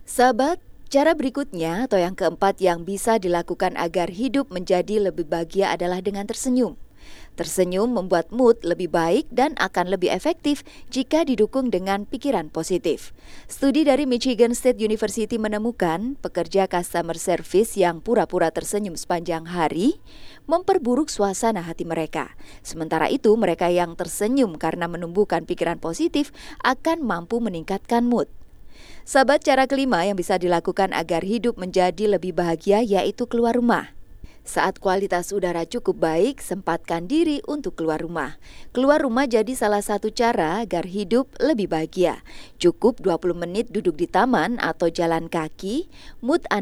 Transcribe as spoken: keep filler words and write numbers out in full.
Sahabat, cara berikutnya atau yang keempat yang bisa dilakukan agar hidup menjadi lebih bahagia adalah dengan tersenyum. Tersenyum membuat mood lebih baik dan akan lebih efektif jika didukung dengan pikiran positif. Studi dari Michigan State University menemukan pekerja customer service yang pura-pura tersenyum sepanjang hari memperburuk suasana hati mereka. Sementara itu, mereka yang tersenyum karena menumbuhkan pikiran positif akan mampu meningkatkan mood. Sahabat, cara kelima yang bisa dilakukan agar hidup menjadi lebih bahagia yaitu keluar rumah. Saat kualitas udara cukup baik, sempatkan diri untuk keluar rumah. Keluar rumah jadi salah satu cara agar hidup lebih bahagia. Cukup dua puluh menit duduk di taman atau jalan kaki, mood Anda